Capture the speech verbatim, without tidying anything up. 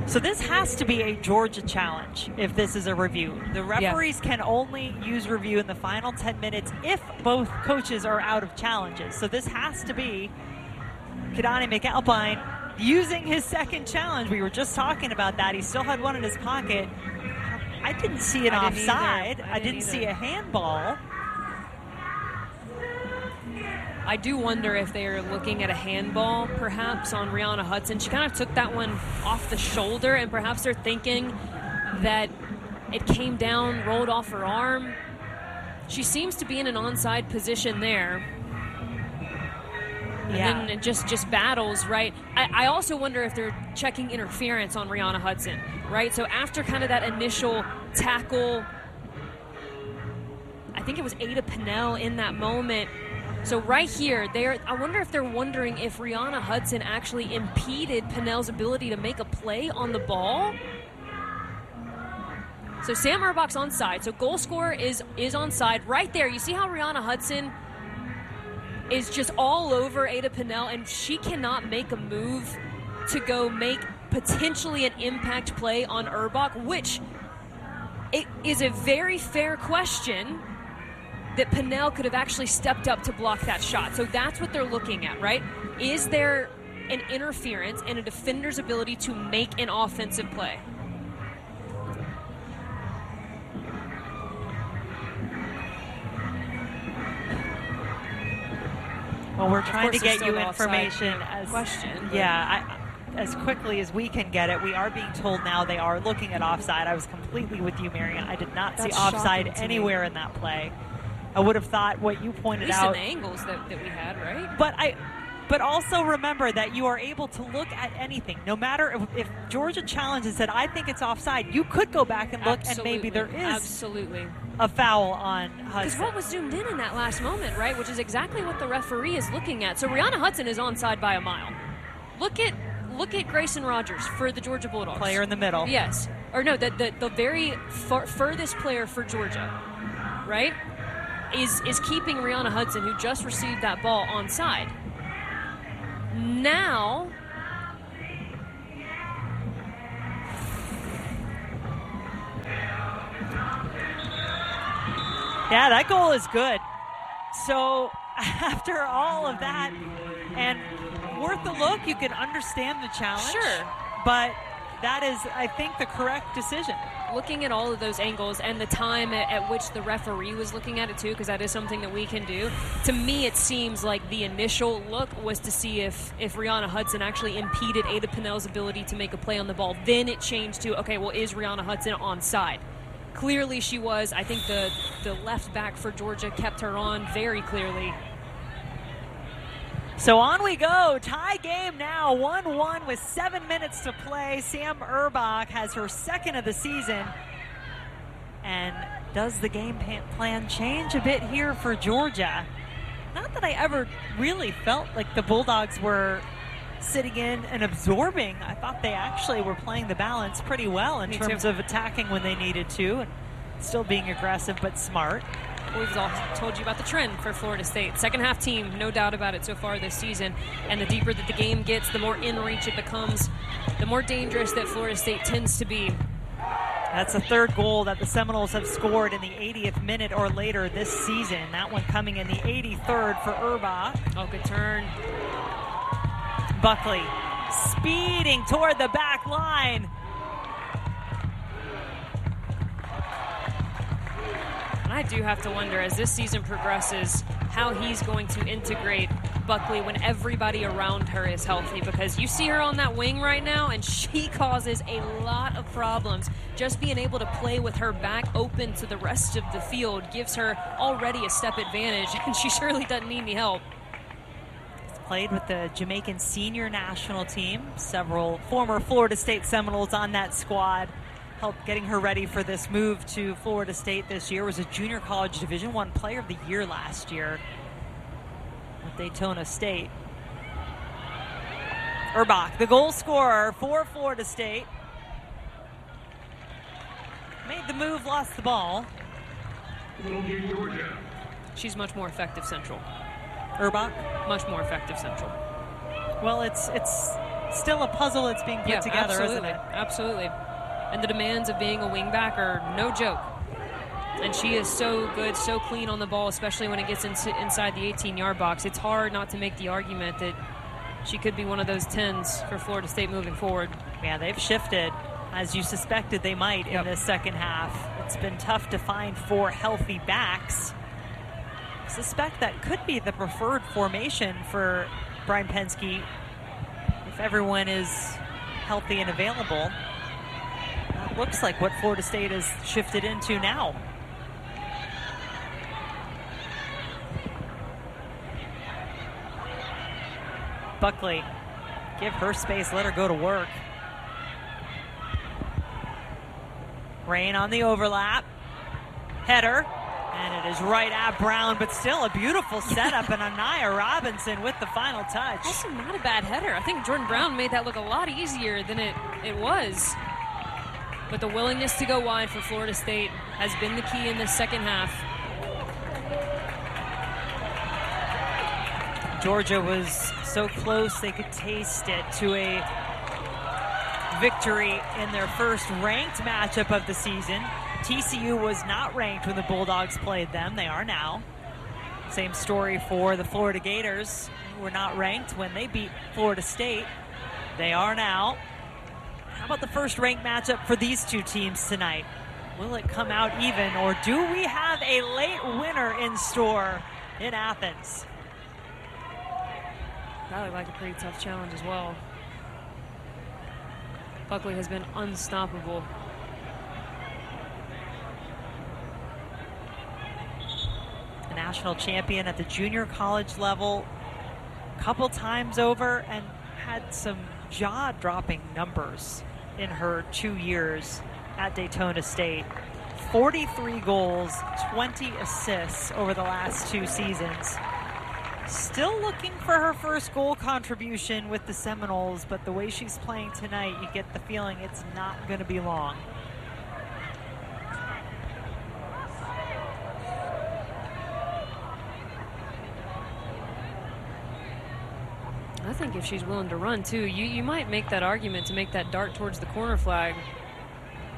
So this has to be a Georgia challenge if this is a review. The referees yeah. can only use review in the final ten minutes if both coaches are out of challenges. So this has to be Keidane McAlpine using his second challenge. We were just talking about that. He still had one in his pocket. I didn't see an I offside. Didn't I didn't either. see a handball. I do wonder if they're looking at a handball, perhaps, on Rihanna Hudson. She kind of took that one off the shoulder, and perhaps they're thinking that it came down, rolled off her arm. She seems to be in an onside position there. And yeah. then it just, just battles, right? I, I also wonder if they're checking interference on Rihanna Hudson, right? So after kind of that initial tackle, I think it was Ada Pinnell in that moment. So right here, they're, I wonder if they're wondering if Rihanna Hudson actually impeded Pinnell's ability to make a play on the ball. So Sam Urbach's onside. So goal scorer is, is onside. Right there, you see how Rihanna Hudson is just all over Ada Pinnell, and she cannot make a move to go make potentially an impact play on Urbach, which it is a very fair question that Pinnell could have actually stepped up to block that shot. So that's what they're looking at, right? Is there an interference in a defender's ability to make an offensive play? Well, we're trying to get you the information as question. Yeah, I, as quickly as we can get it. We are being told now they are looking at offside. I was completely with you, Marion. I did not That's see offside anywhere me. in that play. I would have thought what you pointed At least out. in the angles that, that we had, right? But I, but also remember that you are able to look at anything. No matter if, if Georgia challenges said, I think it's offside, you could go back and look, Absolutely. and maybe there is Absolutely. a foul on Hudson. Because what was zoomed in in that last moment, right, which is exactly what the referee is looking at. So Rihanna Hudson is onside by a mile. Look at look at Grayson Rogers for the Georgia Bulldogs. Player in the middle. Yes. Or no, the, the, the very far, furthest player for Georgia, right? Is is keeping Rihanna Hudson, who just received that ball, onside. Now, yeah, that goal is good. So after all of that, and worth a look, you can understand the challenge. Sure. But that is, I think, the correct decision. Looking at all of those angles and the time at, at which the referee was looking at it too, because that is something that we can do. To me, it seems like the initial look was to see if, if Rihanna Hudson actually impeded Ada Pinnell's ability to make a play on the ball. Then it changed to, okay, well, is Rihanna Hudson onside? Clearly she was. I think the, the left back for Georgia kept her on very clearly. So on we go. Tie game now, one one with seven minutes to play. Sam Urbach has her second of the season. And does the game plan change a bit here for Georgia? Not that I ever really felt like the Bulldogs were sitting in and absorbing. I thought they actually were playing the balance pretty well in Me terms too. of attacking when they needed to and still being aggressive but smart. We've all told you about the trend for Florida State. Second half team, no doubt about it so far this season. And the deeper that the game gets, the more in reach it becomes, the more dangerous that Florida State tends to be. That's the third goal that the Seminoles have scored in the eightieth minute or later this season. That one coming in the eighty-third for Urbach. Oh, good turn. Buckley speeding toward the back line. And I do have to wonder, as this season progresses, how he's going to integrate Buckley when everybody around her is healthy, because you see her on that wing right now, and she causes a lot of problems. Just being able to play with her back open to the rest of the field gives her already a step advantage, and she surely doesn't need any help. Played with the Jamaican senior national team. Several former Florida State Seminoles on that squad. Helped getting her ready for this move to Florida State this year. Was a junior college Division One Player of the Year last year with Daytona State. Urbach, the goal scorer for Florida State. Made the move, lost the ball. She's much more effective central. Urbach? Much more effective central. Well, it's it's still a puzzle that's being put yeah, together, absolutely, isn't it? Absolutely. And the demands of being a wingback are no joke. And she is so good, so clean on the ball, especially when it gets in, inside the eighteen-yard box. It's hard not to make the argument that she could be one of those tens for Florida State moving forward. Yeah, they've shifted, as you suspected they might, yep. in this second half. It's been tough to find four healthy backs. Suspect that could be the preferred formation for Brian Penske if everyone is healthy and available. That looks like what Florida State has shifted into now. Buckley, give her space, let her go to work. Rain on the overlap. Header. And it is right at Brown, but still a beautiful setup. And Anaya Robinson with the final touch. Also not a bad header. I think Jordan Brown made that look a lot easier than it, it was. But the willingness to go wide for Florida State has been the key in this second half. Georgia was so close they could taste it to a victory in their first ranked matchup of the season. T C U was not ranked when the Bulldogs played them. They are now. Same story for the Florida Gators, who were not ranked when they beat Florida State. They are now. How about the first ranked matchup for these two teams tonight? Will it come out even, or do we have a late winner in store in Athens? That looked like a pretty tough challenge as well. Buckley has been unstoppable. A national champion at the junior college level a couple times over and had some jaw-dropping numbers in her two years at Daytona State. forty-three goals, twenty assists over the last two seasons. Still looking for her first goal contribution with the Seminoles, but the way she's playing tonight, you get the feeling it's not going to be long. I think if she's willing to run, too, you, you might make that argument to make that dart towards the corner flag.